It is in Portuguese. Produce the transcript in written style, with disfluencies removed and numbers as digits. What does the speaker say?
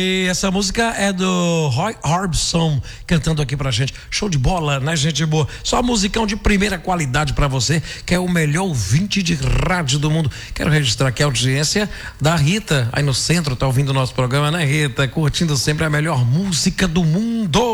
E essa música é do Roy Orbison cantando aqui pra gente. Show de bola, né, gente boa? Só musicão de primeira qualidade pra você, que é o melhor ouvinte de rádio do mundo. Quero registrar aqui a audiência da Rita, aí no centro, tá ouvindo o nosso programa, né, Rita? Curtindo sempre a melhor música do mundo.